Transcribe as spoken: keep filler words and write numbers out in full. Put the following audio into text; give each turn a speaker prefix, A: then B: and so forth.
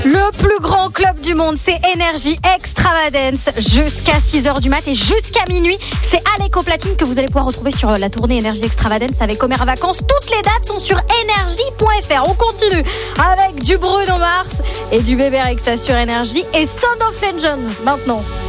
A: Le plus grand club du monde, c'est Energy Extravagance jusqu'à six heures du mat et jusqu'à minuit. C'est Alec au platine que vous allez pouvoir retrouver sur la tournée Energy Extravagance avec Omer Vacances. Toutes les dates sont sur energy point f r. On continue avec du Bruno Mars et du Bébé Rexha sur Energy et Sound of Legend maintenant.